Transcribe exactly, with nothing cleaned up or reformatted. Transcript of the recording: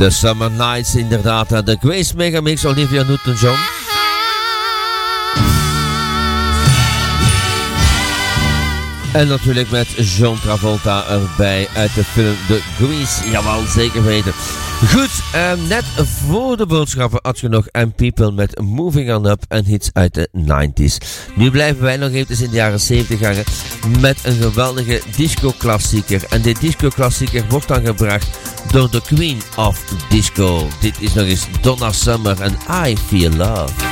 The Summer Nights, inderdaad. De Grace Megamix, Olivia Newton-John. En natuurlijk met John Travolta erbij uit de film The Grease. Jawel, zeker weten. Goed, eh, net voor de boodschappen had je nog And People met Moving On Up en hits uit de nineties. Nu blijven wij nog even in de jaren zeventig hangen met een geweldige disco-klassieker. En dit disco-klassieker wordt dan gebracht door de Queen of Disco. Dit is nog eens Donna Summer en I Feel Love.